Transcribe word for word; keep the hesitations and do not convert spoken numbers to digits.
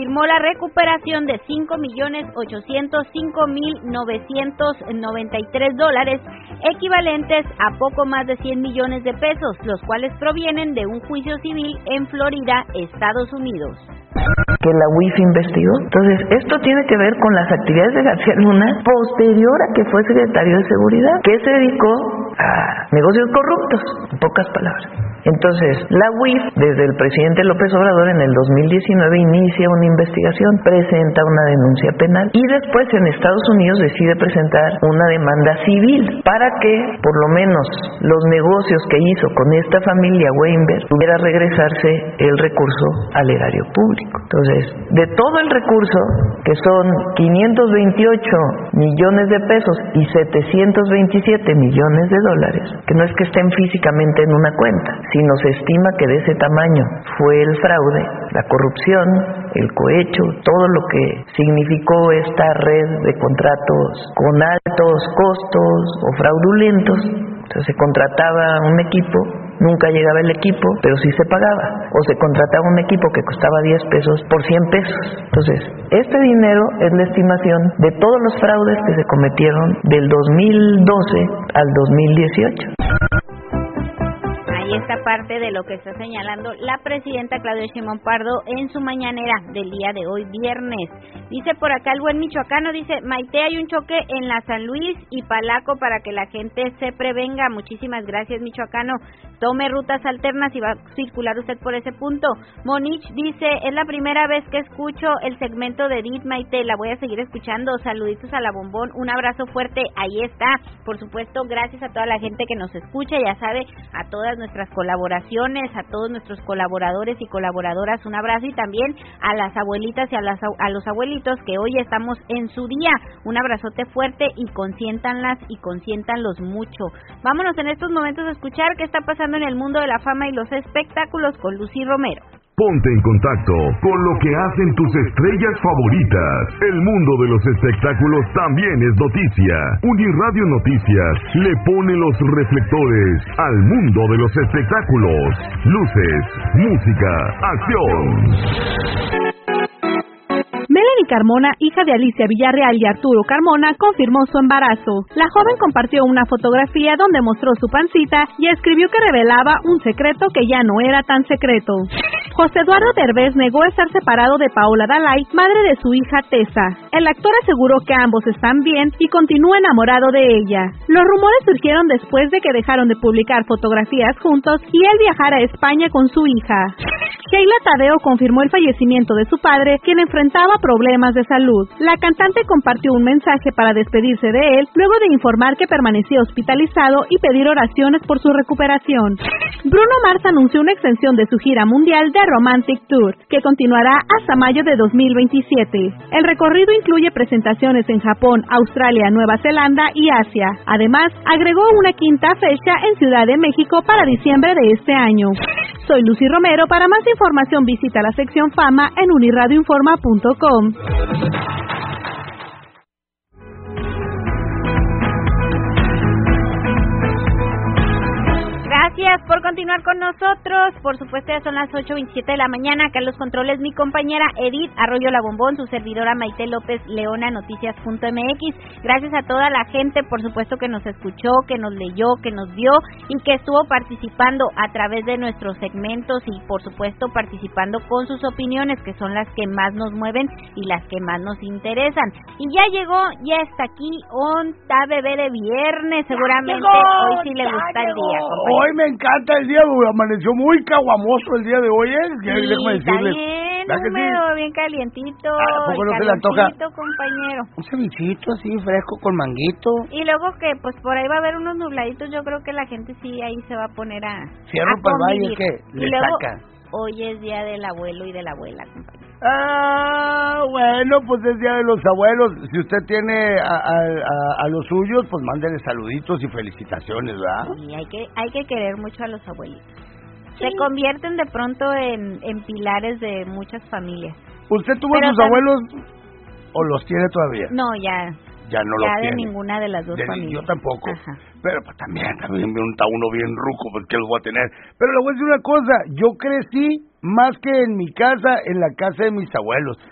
confirmó la recuperación de cinco millones ochocientos cinco mil novecientos noventa y tres dólares, equivalentes a poco más de cien millones de pesos, los cuales provienen de un juicio civil en Florida, Estados Unidos. Que la U I F investigó. Entonces, esto tiene que ver con las actividades de García Luna posterior a que fue secretario de Seguridad, que se dedicó a negocios corruptos, en pocas palabras. Entonces, la U I F, desde el presidente López Obrador en el dos mil diecinueve inicia una investigación, presenta una denuncia penal y después en Estados Unidos decide presentar una demanda civil para que, por lo menos, los negocios que hizo con esta familia Weinberg pudiera regresarse el recurso al erario público. Entonces, de todo el recurso, que son quinientos veintiocho millones de pesos y setecientos veintisiete millones de dólares, que no es que estén físicamente en una cuenta, sino se estima que de ese tamaño fue el fraude, la corrupción, el cohecho, todo lo que significó esta red de contratos con altos costos o fraudulentos. Entonces se contrataba un equipo, nunca llegaba el equipo, pero sí se pagaba. O se contrataba un equipo que costaba diez pesos por cien pesos. Entonces, este dinero es la estimación de todos los fraudes que se cometieron del dos mil doce al dos mil dieciocho. Ahí está parte de lo que está señalando la presidenta Claudia Sheinbaum Pardo en su mañanera del día de hoy, viernes. Dice por acá el buen michoacano, dice, Maite, hay un choque en la San Luis y Palaco para que la gente se prevenga. Muchísimas gracias, michoacano. Tome rutas alternas y va a circular usted por ese punto. Monich dice, es la primera vez que escucho el segmento de Edith, Maite, la voy a seguir escuchando. Saluditos a la Bombón, un abrazo fuerte, ahí está. Por supuesto, gracias a toda la gente que nos escucha, ya sabe, a todas nuestras colaboraciones, a todos nuestros colaboradores y colaboradoras, un abrazo, y también a las abuelitas y a, las, a los abuelitos que hoy estamos en su día, un abrazote fuerte y consiéntanlas y consiéntanlos mucho. Vámonos en estos momentos a escuchar qué está pasando en el mundo de la fama y los espectáculos con Lucy Romero. Ponte en contacto con lo que hacen tus estrellas favoritas. El mundo de los espectáculos también es noticia. Uniradio Noticias le pone los reflectores al mundo de los espectáculos. Luces, música, acción. Melanie Carmona, hija de Alicia Villarreal y Arturo Carmona, confirmó su embarazo. La joven compartió una fotografía donde mostró su pancita y escribió que revelaba un secreto que ya no era tan secreto. José Eduardo Derbez negó estar separado de Paola Dalai, madre de su hija Tessa. El actor aseguró que ambos están bien y continúa enamorado de ella. Los rumores surgieron después de que dejaron de publicar fotografías juntos y él viajara a España con su hija. Sheila Tadeo confirmó el fallecimiento de su padre, quien enfrentaba problemas de salud. La cantante compartió un mensaje para despedirse de él, luego de informar que permanecía hospitalizado y pedir oraciones por su recuperación. Bruno Mars anunció una extensión de su gira mundial de Romantic Tour, que continuará hasta mayo de dos mil veintisiete. El recorrido incluye presentaciones en Japón, Australia, Nueva Zelanda y Asia. Además, agregó una quinta fecha en Ciudad de México para diciembre de este año. Soy Lucy Romero. Para más información visita la sección Fama en uniradioinforma punto com. Gracias por continuar con nosotros. Por supuesto, ya son las ocho veintisiete de la mañana. Acá en los controles mi compañera Edith Arroyo La Bombón, su servidora Maite López Leona, noticias punto m x. Gracias a toda la gente, por supuesto, que nos escuchó, que nos leyó, que nos vio y que estuvo participando a través de nuestros segmentos y, por supuesto, participando con sus opiniones, que son las que más nos mueven y las que más nos interesan. Y ya llegó, ya está aquí, Onta Bebé de viernes, seguramente hoy sí le gusta el día, compañero. Hoy me encanta el día, amaneció muy caguamoso el día de hoy, ¿eh? Sí, déjame decirle. Está bien húmedo, sí? Bien calientito. ¿A poco no se le antoja? Compañero. Un cevichito así, fresco, con manguito. Y luego que, pues, por ahí va a haber unos nubladitos, yo creo que la gente sí ahí se va a poner a Fierro para el valle, ¿qué? Le y luego, saca. Hoy es día del abuelo y de la abuela, compañero. Ah, bueno, pues es día de los abuelos. Si usted tiene a, a, a, a los suyos, pues mándele saluditos y felicitaciones, ¿verdad? Sí, hay que, hay que querer mucho a los abuelitos. Sí. Se convierten de pronto en, en pilares de muchas familias. ¿Usted tuvo Pero a sus también, abuelos o los tiene todavía? No, ya. Ya no ya los de tiene. ninguna de las dos de, familias. Yo tampoco. Ajá. Pero pues también, también me unta uno bien ruco, pues que los voy a tener. Pero le voy a decir una cosa, yo crecí más que en mi casa, en la casa de mis abuelos.